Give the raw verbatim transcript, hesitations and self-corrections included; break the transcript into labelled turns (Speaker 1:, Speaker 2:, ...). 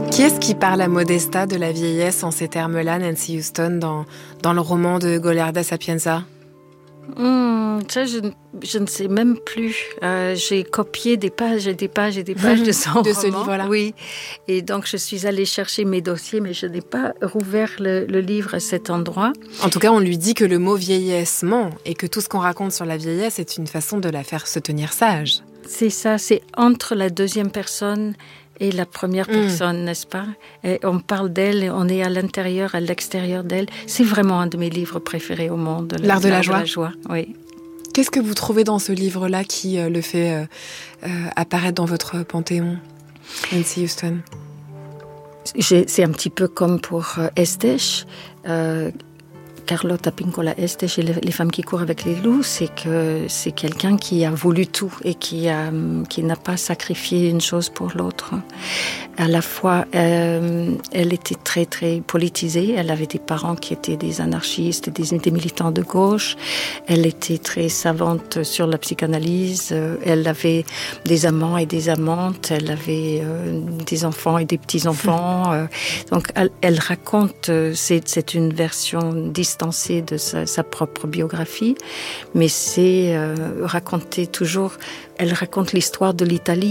Speaker 1: Qui est-ce qui parle à Modesta de la vieillesse en ces termes-là, Nancy Houston, dans, dans le roman de Golarda Sapienza?
Speaker 2: Mmh, ça, je, je ne sais même plus. Euh, j'ai copié des pages et des pages et des pages de son
Speaker 1: de
Speaker 2: roman.
Speaker 1: ce livre-là.
Speaker 2: Oui. Et donc, je suis allée chercher mes dossiers, mais je n'ai pas rouvert le, le livre à cet endroit.
Speaker 1: En tout cas, on lui dit que le mot vieillesse ment et que tout ce qu'on raconte sur la vieillesse est une façon de la faire se tenir sage.
Speaker 2: C'est ça, c'est entre la deuxième personne et la première personne, mmh. n'est-ce pas? Et on parle d'elle, on est à l'intérieur, à l'extérieur d'elle. C'est vraiment un de mes livres préférés au monde.
Speaker 1: L'art de la joie.
Speaker 2: De la joie, oui.
Speaker 1: Qu'est-ce que vous trouvez dans ce livre-là qui euh, le fait euh, euh, apparaître dans votre panthéon, Nancy Houston?
Speaker 2: J'ai, c'est un petit peu comme pour euh, Estés. Euh, Carlota Pincola Estés et les femmes qui courent avec les loups, c'est que c'est quelqu'un qui a voulu tout et qui a qui n'a pas sacrifié une chose pour l'autre. À la fois, euh, elle était très très politisée. Elle avait des parents qui étaient des anarchistes, des, des militants de gauche. Elle était très savante sur la psychanalyse. Elle avait des amants et des amantes. Elle avait euh, des enfants et des petits enfants. Euh, donc, elle, elle raconte. C'est, c'est une version distancée de sa, sa propre biographie, mais c'est euh, raconter toujours. Elle raconte l'histoire de l'Italie